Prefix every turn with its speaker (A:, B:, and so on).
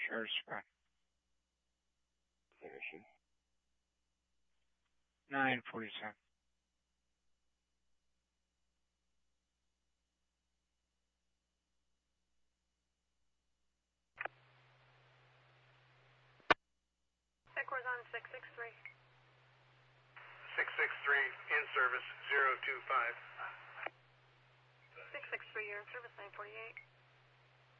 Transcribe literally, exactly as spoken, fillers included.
A: Sure, sir.
B: Finishing.
A: nine forty-seven.
C: Headquarters on six six three.
D: six six three, in service, zero two five.
C: six six three, you're in service, nine forty-eight.